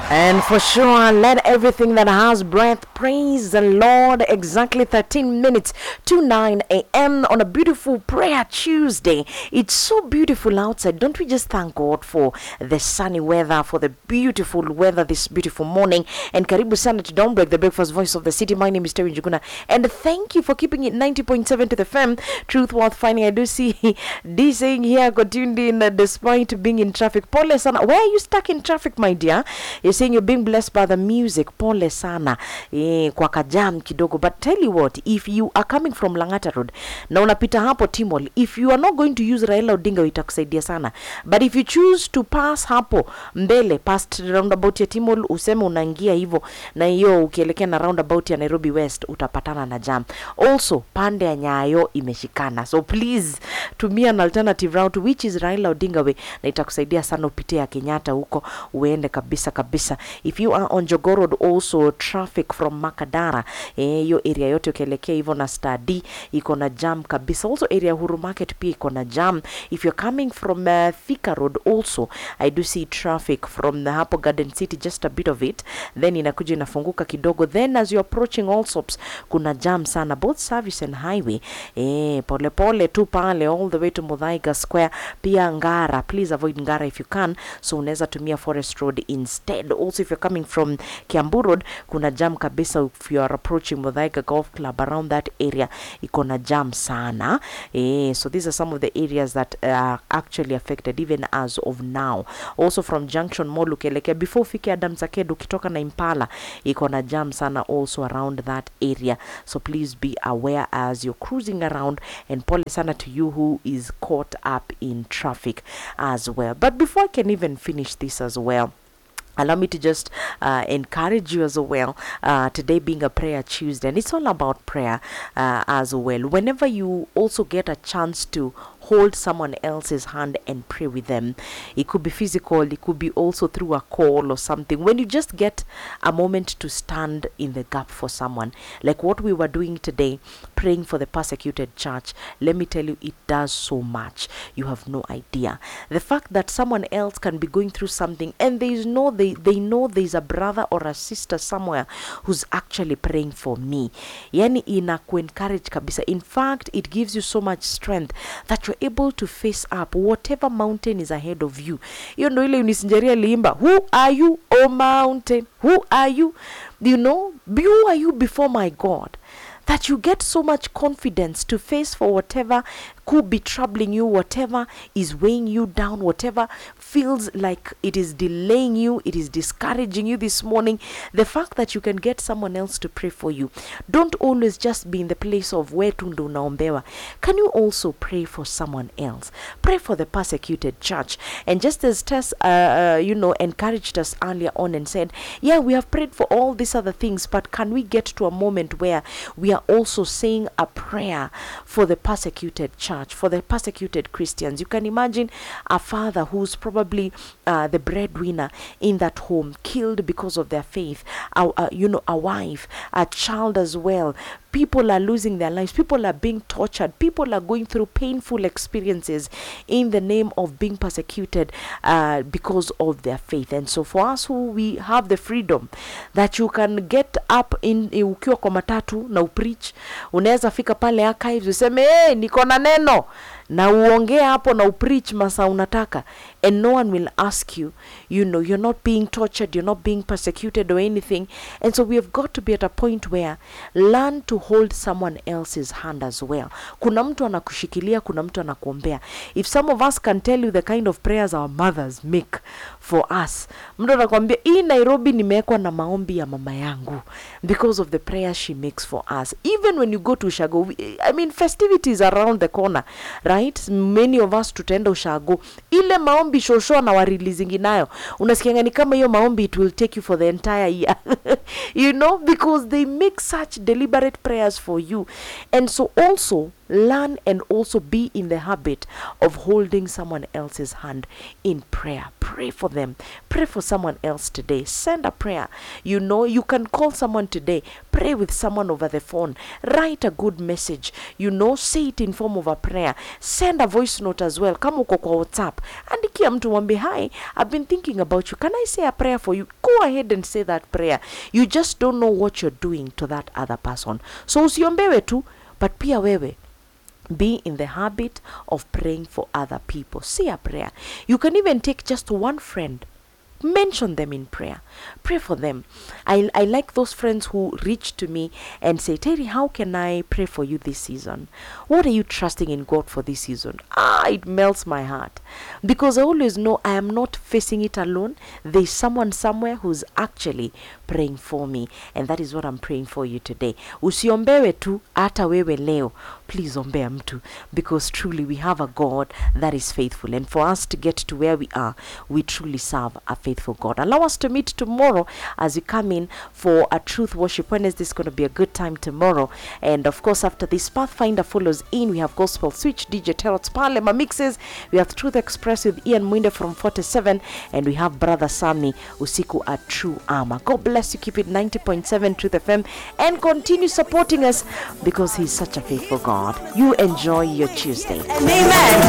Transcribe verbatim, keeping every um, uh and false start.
And for sure, let everything that has breath praise the Lord. Exactly thirteen minutes to nine a.m. on a beautiful prayer Tuesday. It's so beautiful outside. Don't we just thank God for the sunny weather, for the beautiful weather this beautiful morning? And karibu sana to Don't Break, the breakfast voice of the city. My name is Terry Njuguna. And thank you for keeping it ninety point seven to the F M. Truth worth finding. I do see D saying here, got tuned in uh, despite being in traffic. Pole sana. Where are you stuck in traffic, my dear? You're saying you're being blessed by the music. Pole sana. Eh, kwa kajam kidogo. But tell you what, if you are coming from Langata Road, na unapita hapo Timol, if you are not going to use Raila Odinga, itakusaidia sana. But if you choose to pass hapo mbele, past roundabout ya Timol, useme unaingia hivyo, na hiyo ukielekea na roundabout ya Nairobi West, utapatana na jam. Also, pande ya Nyayo imeshikana. So please, tumia an alternative route, which is Raila Odinga way, na itakusaidia sana upite ya Kenyatta huko, uende kabisa kabisa. If you are on Jogoo Road, also traffic from Makadara, eh, hiyo area yote ukielekea hivyo na study, iko na jam kabisa. Also area Huru Market pia iko na jam. If you're coming from uh, Thika Road, also I do see traffic from the hapo Garden City, just a bit of it, then inakuja inafunguka kidogo. Then as you're approaching Allsops, kuna jam sana, both service and highway. Eh, pole pole tu pale all the way to Muthaiga Square. Pia Ngara, please avoid Ngara if you can, so unaweza tumia Forest Road instead. Also if you're coming from Kiambu Road, kuna jam kabisa. If you are approaching Muthaiga Golf Club, around that area iko na jam sana. Eh, so these are some of the areas that are actually affected even as of now. Also from Junction Mall ukielekea before fike Adam Zakedo, ukitoka na Impala, iko na jam sana also around that area. So please be aware as you're cruising around, and pole sana to you who is caught up in traffic as well. But before I can even finish this as well, allow me to just uh, encourage you as well, uh, today being a prayer Tuesday, and it's all about prayer uh, as well. Whenever you also get a chance to hold someone else's hand and pray with them, it could be physical, it could be also through a call or something. When you just get a moment to stand in the gap for someone, like what we were doing today, praying for the persecuted church, let me tell you, it does so much. You have no idea. The fact that someone else can be going through something, and there is no, they, they know there's a brother or a sister somewhere who's actually praying for me. Yani inaku encourage kabisa. In fact, it gives you so much strength that you're able to face up whatever mountain is ahead of you. You know, ile unisinjeria limba, who are you, oh mountain? Who are you? You know, who are you before my God? That you get so much confidence to face for whatever could be troubling you, whatever is weighing you down, whatever feels like it is delaying you, it is discouraging you this morning. The fact that you can get someone else to pray for you. Don't always just be in the place of where tundu unaombewa. Can you also pray for someone else? Pray for the persecuted church. And just as Tess, uh, uh, you know, encouraged us earlier on and said, yeah, we have prayed for all these other things, but can we get to a moment where we are also saying a prayer for the persecuted church, for the persecuted Christians? You can imagine a father who's probably uh, the breadwinner in that home, killed because of their faith, uh, uh, you know, a wife, a child as well. People are losing their lives. People are being tortured. People are going through painful experiences in the name of being persecuted uh, because of their faith. And so for us who we have the freedom that you can get up in ukiwa kwa matatu na upreach, unaweza fika pale archives useme hey, niko na neno, na uongea hapo na upreach masa unataka, and no one will ask you. You know, you're not being tortured, you're not being persecuted or anything. And so we have got to be at a point where learn to hold someone else's hand as well. Kuna mtu anakushikilia, kuna mtu anakuombea. If some of us can tell you the kind of prayers our mothers make for us, mtu anakuambia hii Nairobi nimewekwa na maombi ya mama yangu because of the prayers she makes for us. Even when you go to Ushago, I mean festivities around the corner, right? Many of us tutaenda Ushago, ile maombi shosho na wareleasing nayo, unasikianga ni kama hiyo maombi it will take you for the entire year. You know, because they make such deliberate prayers for you. And so also learn and also be in the habit of holding someone else's hand in prayer. Pray for them. Pray for someone else today. Send a prayer. You know, you can call someone today. Pray with someone over the phone. Write a good message. You know, say it in form of a prayer. Send a voice note as well. Kama uko kwa WhatsApp. Andikia mtu mwambie, hi, I've been thinking about you. Can I say a prayer for you? Go ahead and say that prayer. You just don't know what you're doing to that other person. So usiombewe tu, but pia wewe be in the habit of praying for other people. Say a prayer. You can even take just one friend. Mention them in prayer. Pray for them. I, I like those friends who reach to me and say, Terry, how can I pray for you this season? What are you trusting in God for this season? Ah, it melts my heart. Because I always know I am not facing it alone. There's someone somewhere who's actually praying for me. And that is what I'm praying for you today. Usiombewe tu, ata wewe leo. Please ombea mtu. Because truly we have a God that is faithful. And for us to get to where we are, we truly serve a faithful God. Allow us to meet tomorrow as we come in for a Truth Worship Wednesday. It's going to be a good time tomorrow. And of course, after this, Pathfinder follows in. We have Gospel Switch, D J Terrot's Parlema Mixes. We have Truth Express with Ian Mwinde from forty-seven. And we have Brother Sami Usiku at True Armor. God bless you. Keep it ninety point seven Truth F M and continue supporting us because He's such a faithful God. You enjoy your Tuesday. Amen.